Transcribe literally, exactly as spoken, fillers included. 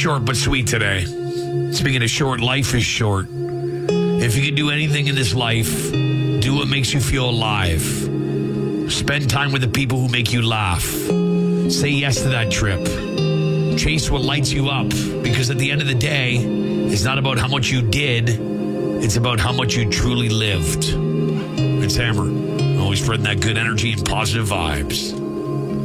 short but sweet today. Speaking of short, life is short. If you can do anything in this life, do what makes you feel alive. Spend time with the people who make you laugh. Say yes to that trip. Chase what lights you up, because at the end of the day, it's not about how much you did. It's about how much you truly lived. It's Hammer. Always spreading that good energy and positive vibes.